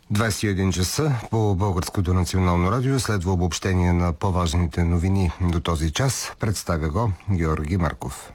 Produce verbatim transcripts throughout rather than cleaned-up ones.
двадесет и един часа по Българското национално радио следва обобщение на по-важните новини до този час. Представя го Георги Марков.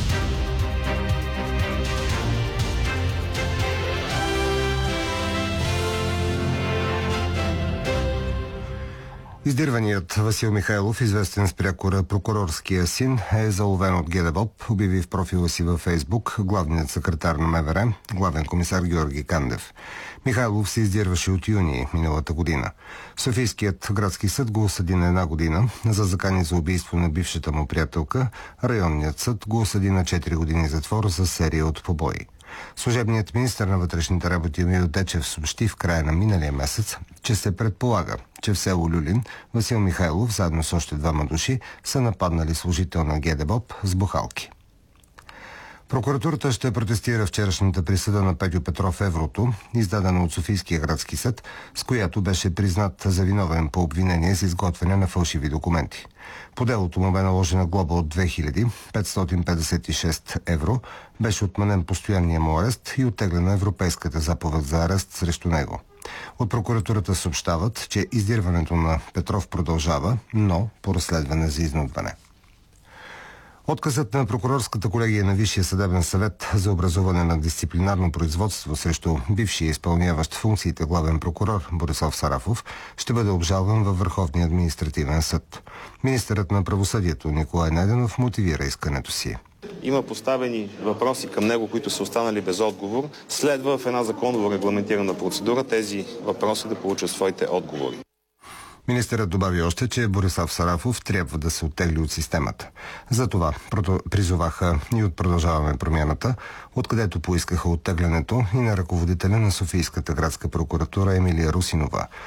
Издирваният Васил Михайлов, известен с прякора прокурорския син, е заловен от ГДБОП, обяви в профила си във Фейсбук главният секретар на МВР, главен комисар Георги Кандев. Михайлов се издирваше от юни миналата година. Софийският градски съд го осъди на една година за закани за убийство на бившата му приятелка. Районният съд го осъди на четири години затвор за серия от побои. Служебният министър на вътрешните работи Емил Дечев съобщи в края на миналия месец, че се предполага, че в село Люлин Васил Михайлов заедно с още двама души са нападнали служител на ГДБОП с бухалки. Прокуратурата ще протестира вчерашната присъда на Петьо Петров Еврото, издадена от Софийския градски съд, с която беше признат за виновен по обвинение за изготвяне на фалшиви документи. По делото му бе наложена глоба от две хиляди петстотин петдесет и шест евро, беше отменен постоянния му арест и оттеглена европейската заповед за арест срещу него. От прокуратурата съобщават, че издирването на Петров продължава, но по разследване за изнудване. Отказът на прокурорската колегия на Висшия съдебен съвет за образуване на дисциплинарно производство срещу бившия изпълняващ функциите главен прокурор Борислав Сарафов ще бъде обжалван във Върховния административен съд. Министърът на правосъдието Николай Найденов мотивира искането си. Има поставени въпроси към него, които са останали без отговор. Следва в една законово регламентирана процедура тези въпроси да получат своите отговори. Министърът добави още, че Борислав Сарафов трябва да се оттегли от системата. Затова призоваха и от Продължаваме промяната, откъдето поискаха оттеглянето и на ръководителя на Софийската градска прокуратура Емилия Русинова.